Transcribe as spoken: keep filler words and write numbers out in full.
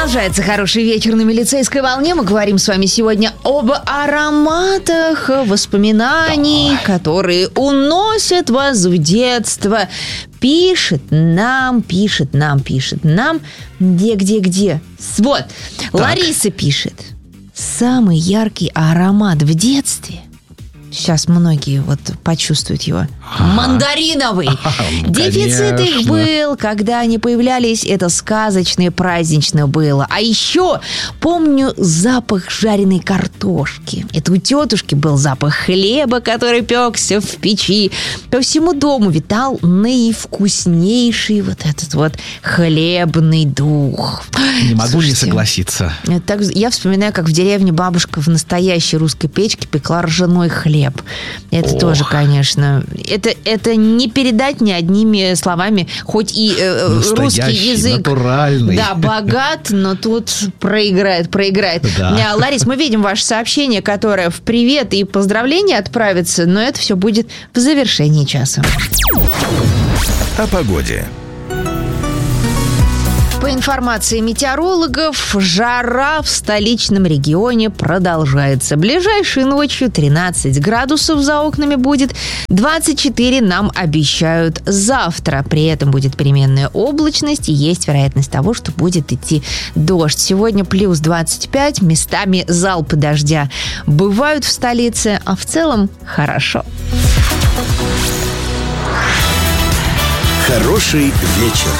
Продолжается хороший вечер на милицейской волне. Мы говорим с вами сегодня об ароматах воспоминаний, да. которые уносят вас в детство. Пишет нам, пишет нам, пишет нам. Где, где, где? Вот, так. Лариса пишет. Самый яркий аромат в детстве. Сейчас многие вот почувствуют его. Мандариновый. Дефицит их был, когда они появлялись. Это сказочно и празднично было. А еще помню запах жареной картошки. Это у тетушки был запах хлеба, который пекся в печи. По всему дому витал наивкуснейший вот этот вот хлебный дух. Не могу Слушайте, не согласиться. Так, я вспоминаю, как в деревне бабушка в настоящей русской печке пекла ржаной хлеб. Это Ох. тоже, конечно. Это, это не передать ни одними словами. Хоть и э, русский язык натуральный. Да, богат, но тут проиграет, проиграет. Да. Ларис, мы видим ваше сообщение, которое в привет и поздравления отправится, но это все будет в завершении часа. О погоде. По информации метеорологов, жара в столичном регионе продолжается. Ближайшей ночью тринадцать градусов за окнами будет, двадцать четыре нам обещают завтра. При этом будет переменная облачность и есть вероятность того, что будет идти дождь. Сегодня плюс двадцать пять, местами залпы дождя бывают в столице, а в целом хорошо. Хороший вечер.